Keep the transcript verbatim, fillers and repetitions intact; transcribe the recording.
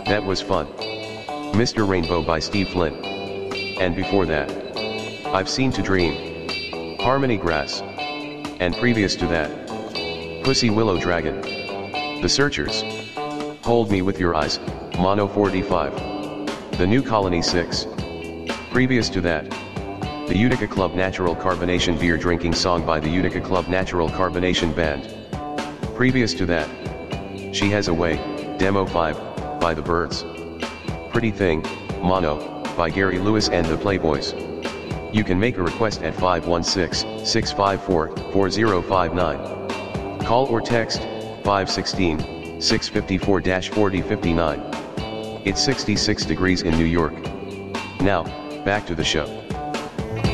That was fun. Mister Rainbow by Steve Flynn. And before that, I've Seen to Dream, Harmony Grass. And previous to that, Pussy Willow Dragon, The Searchers, Hold Me With Your Eyes, Mono forty-five, The New Colony six. Previous to that, the Utica Club Natural Carbonation beer drinking song by the Utica Club Natural Carbonation Band. Previous to that, She Has a Way, Demo five, by The Byrds. Pretty Thing, Mono, by Gary Lewis and the Playboys. You can make a request at five one six, six five four, four zero five nine. Call or text, five one six, six five four, four zero five nine. It's sixty-six degrees in New York. Now, back to the show.